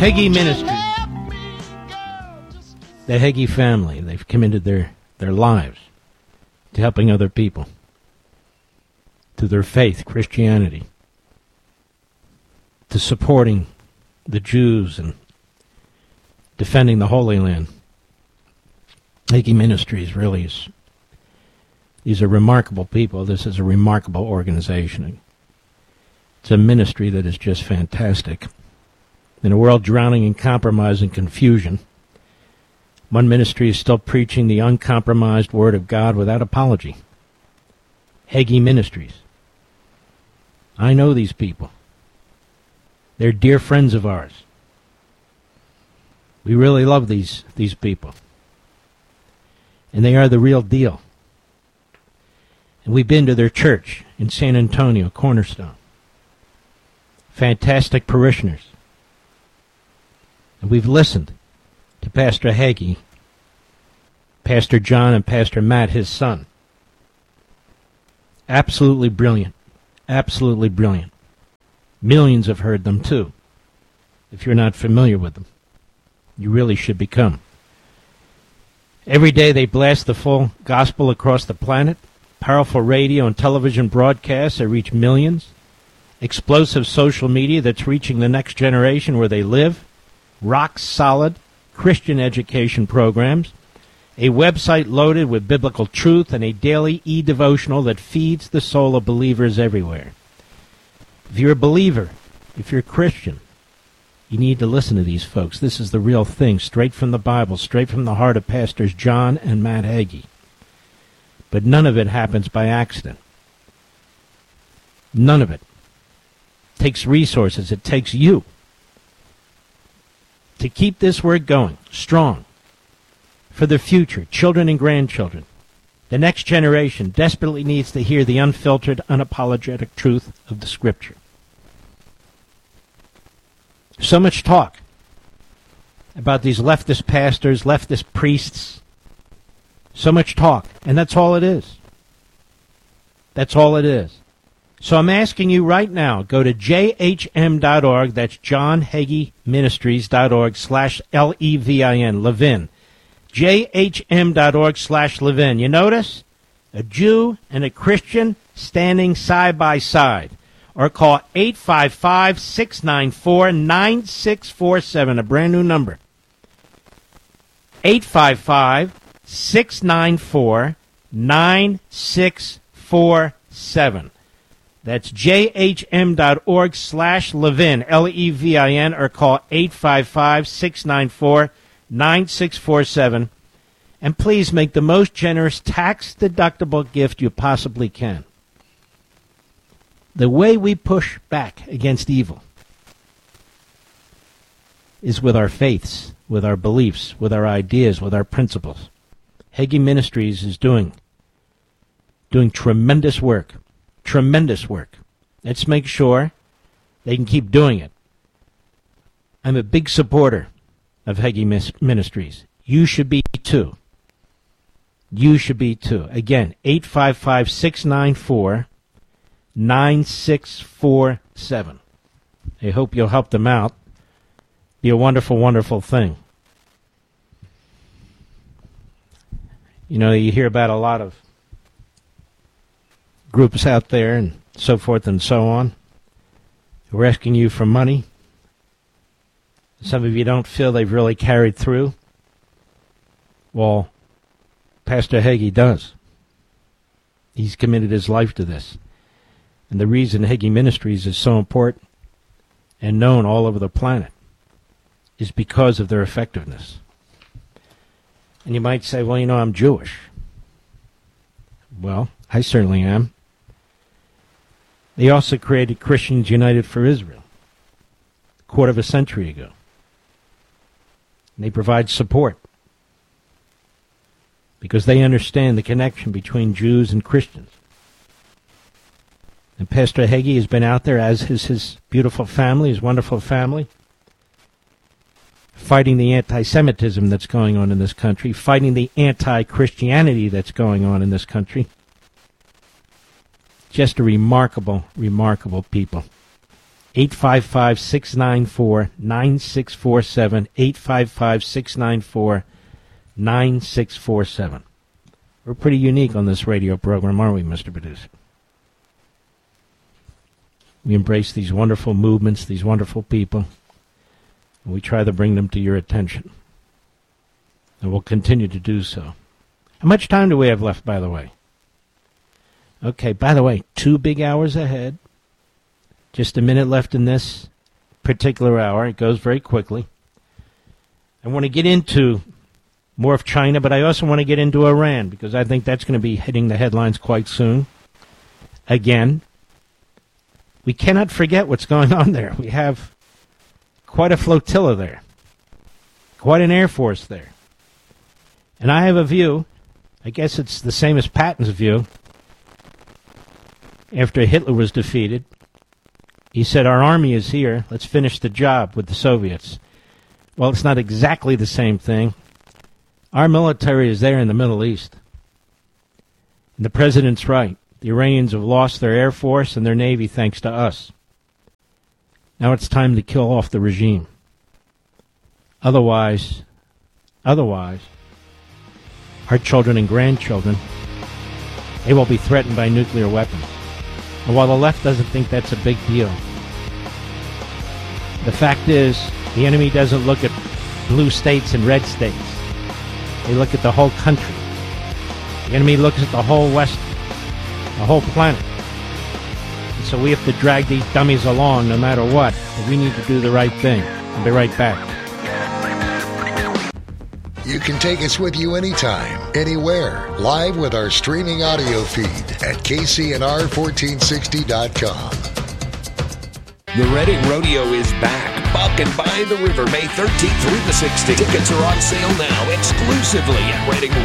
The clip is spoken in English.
Hagee Ministries. The Hagee family, they've committed their lives to helping other people, to their faith, Christianity, to supporting the Jews and defending the Holy Land. Hagee Ministries really is, these are remarkable people. This is a remarkable organization. It's a ministry that is just fantastic. In a world drowning in compromise and confusion, one ministry is still preaching the uncompromised Word of God without apology. Hagee Ministries. I know these people. They're dear friends of ours. We really love these people. And they are the real deal. And we've been to their church in San Antonio, Cornerstone. Fantastic parishioners. And we've listened to Pastor Hagee, Pastor John, and Pastor Matt, his son. Absolutely brilliant. Absolutely brilliant. Millions have heard them, too. If you're not familiar with them, you really should become. Every day they blast the full gospel across the planet. Powerful radio and television broadcasts that reach millions. Explosive social media that's reaching the next generation where they live. Rock solid Christian education programs, a website loaded with biblical truth, and a daily e-devotional that feeds the soul of believers everywhere. If you're a believer, if you're a Christian, you need to listen to these folks. This is the real thing, straight from the Bible, straight from the heart of Pastors John and Matt Hagee. But none of it happens by accident. None of it. It takes resources. It takes you to keep this word going, strong, for the future, children and grandchildren. The next generation desperately needs to hear the unfiltered, unapologetic truth of the Scripture. So much talk about these leftist pastors, leftist priests. So much talk, and that's all it is. That's all it is. So I'm asking you right now, go to jhm.org, that's johnhageeministries.org/Levin, Levin. jhm.org/Levin. You notice? A Jew and a Christian standing side by side. Or call 855-694-9647, a brand new number. 855-694-9647. That's jhm.org/Levin, Levin, or call 855-694-9647. And please make the most generous tax-deductible gift you possibly can. The way we push back against evil is with our faiths, with our beliefs, with our ideas, with our principles. Hagee Ministries is doing tremendous work. Tremendous work. Let's make sure they can keep doing it. I'm a big supporter of Hagee Ministries. You should be too. You should be too. Again, 855-694-9647. I hope you'll help them out. Be a wonderful, wonderful thing. You know, you hear about a lot of groups out there and so forth and so on who are asking you for money. Some of you don't feel they've really carried through. Well, Pastor Hagee does. He's committed his life to this. And the reason Hagee Ministries is so important and known all over the planet is because of their effectiveness. And you might say, well, you know, I'm Jewish. Well, I certainly am. They also created Christians United for Israel a quarter of a century ago. And they provide support because they understand the connection between Jews and Christians. And Pastor Hagee has been out there, as is his beautiful family, his wonderful family, fighting the anti-Semitism that's going on in this country, fighting the anti-Christianity that's going on in this country. Just a remarkable, remarkable people. 855-694-9647. 855-694-9647. We're pretty unique on this radio program, aren't we, Mr. Producer? We embrace these wonderful movements, these wonderful people, and we try to bring them to your attention. And we'll continue to do so. How much time do we have left, by the way? Okay, by the way, 2 big hours ahead. Just a minute left in this particular hour. It goes very quickly. I want to get into more of China, but I also want to get into Iran, because I think that's going to be hitting the headlines quite soon. Again, we cannot forget what's going on there. We have quite a flotilla there, quite an air force there. And I have a view, I guess it's the same as Patton's view, after Hitler was defeated. He said, our army is here, let's finish the job with the Soviets. Well, it's not exactly the same thing. Our military is there in the Middle East. And the president's right. The Iranians have lost their air force and their navy thanks to us. Now it's time to kill off the regime. Otherwise, our children and grandchildren, they will be threatened by nuclear weapons. And while the left doesn't think that's a big deal, the fact is, the enemy doesn't look at blue states and red states. They look at the whole country. The enemy looks at the whole West, the whole planet. And so we have to drag these dummies along no matter what. But we need to do the right thing. I'll be right back. You can take us with you anytime, anywhere, live with our streaming audio feed at KCNR1460.com. The Reading Rodeo is back. Buck and by the River, May 13th through the 16th. Tickets are on sale now, exclusively at Reading